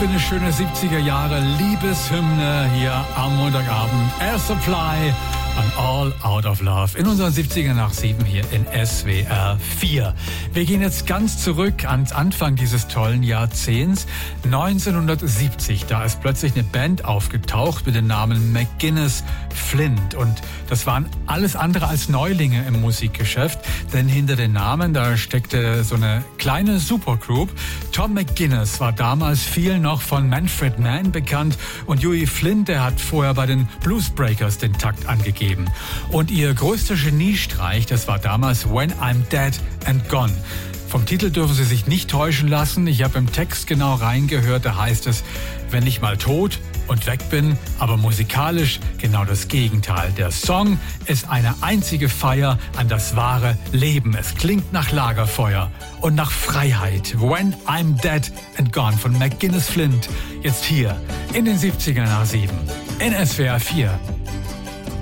für eine schöne 70er Jahre Liebeshymne hier am Montagabend. Air Supply und All Out of Love in unseren 70er nach 7 hier in SWR 4. Wir gehen jetzt ganz zurück ans Anfang dieses tollen Jahrzehnts. 1970, da ist plötzlich eine Band aufgetaucht mit dem Namen McGuinness Flint. Und das waren alles andere als Neulinge im Musikgeschäft, denn hinter den Namen, da steckte so eine kleine Supergroup. Tom McGuinness war damals vielen noch von Manfred Mann bekannt und Huey Flint, der hat vorher bei den Bluesbreakers den Takt angegeben. Und ihr größter Geniestreich, das war damals When I'm Dead and Gone. Vom Titel dürfen Sie sich nicht täuschen lassen. Ich habe im Text genau reingehört, da heißt es, wenn ich mal tot und weg bin, aber musikalisch genau das Gegenteil. Der Song ist eine einzige Feier an das wahre Leben. Es klingt nach Lagerfeuer und nach Freiheit. When I'm Dead and Gone von McGuinness Flint. Jetzt hier in den 70er nach 7 in SWR 4.